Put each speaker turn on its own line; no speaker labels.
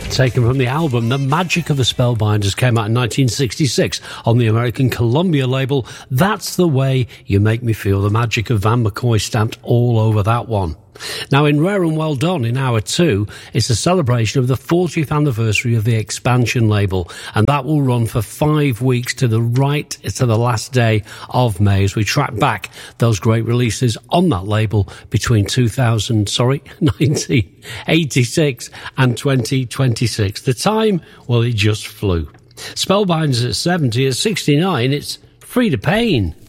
Taken from the album The Magic of the Spellbinders, came out in 1966 on the American Columbia label. That's the Way You Make Me Feel. The magic of Van McCoy stamped all over that one. Now, in Rare and Well Done, in hour 2, it's a celebration of the 40th anniversary of the Expansion label, and that will run for 5 weeks to the last day of May as we track back those great releases on that label between 1986 and 2026. The time, well, it just flew. Spellbinders at 70, at 69, it's Freda Payne.